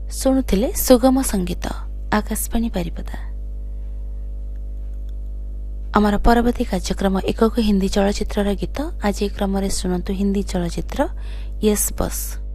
ଶୁଣୁଥିଲେ ସୁଗମ ସଙ୍ଗୀତ ଆକାଶବାଣୀ ବାରିପଦା। ଆମର ପରବର୍ତ୍ତୀ କାର୍ଯ୍ୟକ୍ରମ ଏକକ ହିନ୍ଦୀ ଚଳଚ୍ଚିତ୍ରର ଗୀତ। ଆଜି କ୍ରମରେ ଶୁଣନ୍ତୁ ହିନ୍ଦୀ ଚଳଚ୍ଚିତ୍ର ୟେସ୍ ବସ୍।